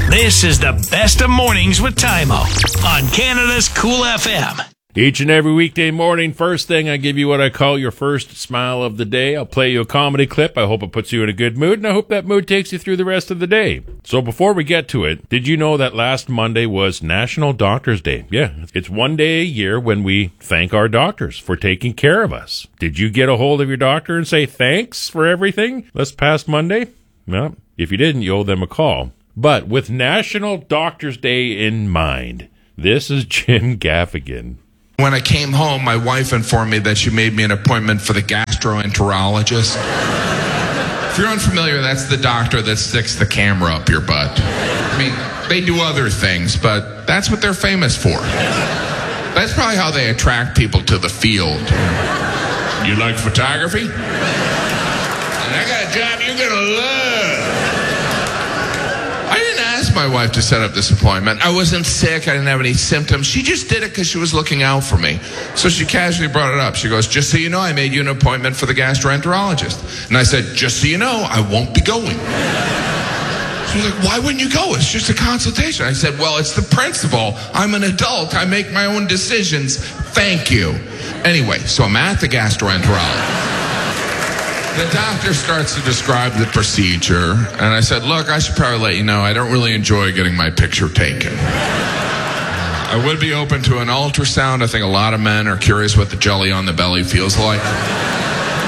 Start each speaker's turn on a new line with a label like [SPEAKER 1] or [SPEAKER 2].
[SPEAKER 1] This is the best of mornings with Tymo on Canada's Cool FM.
[SPEAKER 2] Each and every weekday morning, first thing, I give you what I call your first smile of the day. I'll play you a comedy clip. I hope it puts you in a good mood, and I hope that mood takes you through the rest of the day. So before we get to it, did you know that last Monday was National Doctors Day? Yeah, it's one day a year when we thank our doctors for taking care of us. Did you get a hold of your doctor and say thanks for everything this past Monday? Well, if you didn't, you owe them a call. But with National Doctors Day in mind, this is Jim Gaffigan.
[SPEAKER 3] When I came home, my wife informed me that she made me an appointment for the gastroenterologist. If you're unfamiliar, that's the doctor that sticks the camera up your butt. I mean, they do other things, but that's what they're famous for. That's probably how they attract people to the field. You like photography? And I got a job you're gonna love. I didn't ask my wife to set up this appointment. I wasn't sick. I didn't have any symptoms. She just did it because she was looking out for me. So she casually brought it up. She goes, just so you know, I made you an appointment for the gastroenterologist. And I said, just so you know, I won't be going. She was like, why wouldn't you go? It's just a consultation. I said, well, it's the principle. I'm an adult. I make my own decisions. Thank you. Anyway, so I'm at the gastroenterologist. The doctor starts to describe the procedure, and I said, look, I should probably let you know I don't really enjoy getting my picture taken. I would be open to an ultrasound. I think a lot of men are curious what the jelly on the belly feels like.